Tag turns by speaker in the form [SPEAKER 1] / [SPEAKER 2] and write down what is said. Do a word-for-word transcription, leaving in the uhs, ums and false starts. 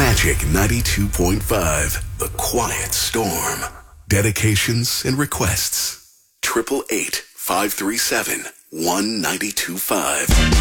[SPEAKER 1] Magic ninety-two point five, The Quiet Storm. Dedications and requests. Triple eight five three seven one nine two five.